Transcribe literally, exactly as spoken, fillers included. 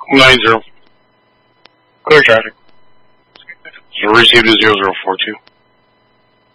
nine zero. Clear traffic. So received is zero zero four two.